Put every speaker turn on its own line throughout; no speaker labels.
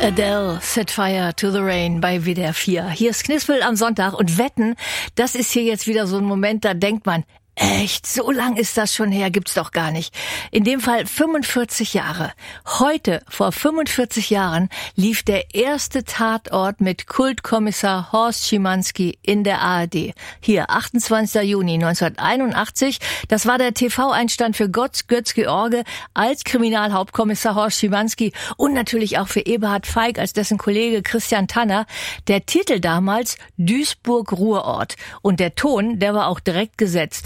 Adele, Set Fire to the Rain bei WDR 4. Hier ist Knispel am Sonntag und Wetten, das ist hier jetzt wieder so ein Moment, da denkt man, echt, so lang ist das schon her, gibt's doch gar nicht. In dem Fall 45 Jahre. Heute, vor 45 Jahren, lief der erste Tatort mit Kultkommissar Horst Schimanski in der ARD. Hier, 28. Juni 1981. Das war der TV-Einstand für Götz-George als Kriminalhauptkommissar Horst Schimanski und natürlich auch für Eberhard Feig als dessen Kollege Christian Tanner. Der Titel damals Duisburg-Ruhrort. Und der Ton, der war auch direkt gesetzt.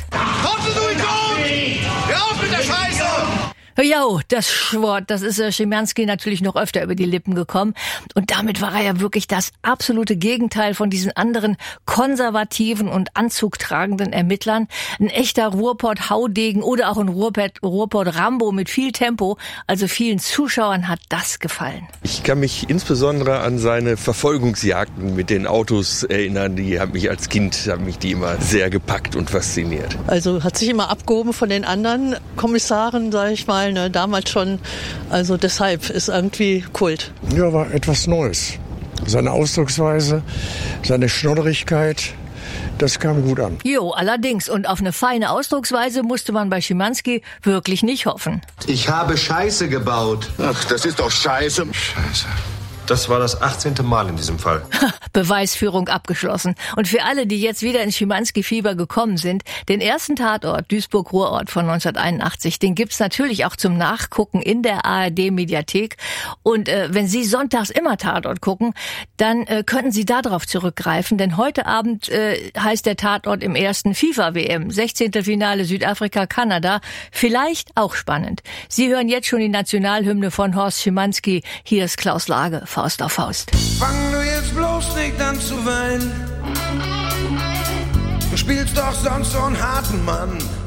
Hör auf mit der Scheiße!
Ja, das Schwort, das ist Schimanski natürlich noch öfter über die Lippen gekommen. Und damit war er ja wirklich das absolute Gegenteil von diesen anderen konservativen und anzugtragenden Ermittlern. Ein echter Ruhrpott-Haudegen oder auch ein Ruhrpott-Rambo mit viel Tempo. Also vielen Zuschauern hat das gefallen.
Ich kann mich insbesondere an seine Verfolgungsjagden mit den Autos erinnern. Die haben mich als Kind, die immer sehr gepackt und fasziniert.
Also hat sich immer abgehoben von den anderen Kommissaren, sage ich mal. Damals schon, also deshalb ist irgendwie Kult.
Ja, war etwas Neues. Seine Ausdrucksweise, seine Schnodderigkeit, das kam gut an.
Jo, allerdings. Und auf eine feine Ausdrucksweise musste man bei Schimanski wirklich nicht hoffen.
Ich habe Scheiße gebaut.
Ach, das ist doch Scheiße.
Scheiße. Das war das 18. Mal in diesem Fall.
Beweisführung abgeschlossen. Und für alle, die jetzt wieder in Schimanski-Fieber gekommen sind, den ersten Tatort Duisburg-Ruhrort von 1981, den gibt's natürlich auch zum Nachgucken in der ARD-Mediathek. Und wenn Sie sonntags immer Tatort gucken, dann könnten Sie darauf zurückgreifen. Denn heute Abend heißt der Tatort im ersten FIFA-WM. 16. Finale Südafrika-Kanada. Vielleicht auch spannend. Sie hören jetzt schon die Nationalhymne von Horst Schimanski. Hier ist Klaus Lage. Faust auf Faust.
Fang du jetzt bloß nicht an zu weinen. Du spielst doch sonst so einen harten Mann.